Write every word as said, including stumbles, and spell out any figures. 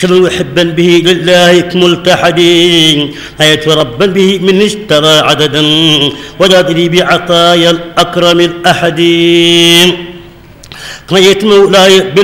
كما محبا به لله ملتحدين حياة ربا به من اشترى عددا ودادري بعطايا الأكرم الأحدين قضيت مولاي